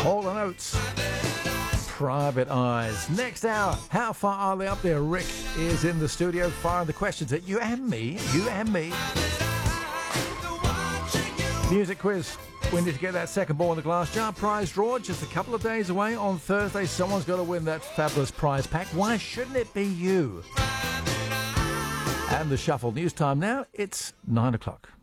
All the notes. Private Eyes. Next hour, how far are they up there? Rick is in the studio firing the questions at you and me. You and me. Music quiz. We need to get that second ball in the glass jar. Prize draw just a couple of days away. On Thursday, someone's got to win that fabulous prize pack. Why shouldn't it be you? And the shuffle. News time now. It's 9 o'clock.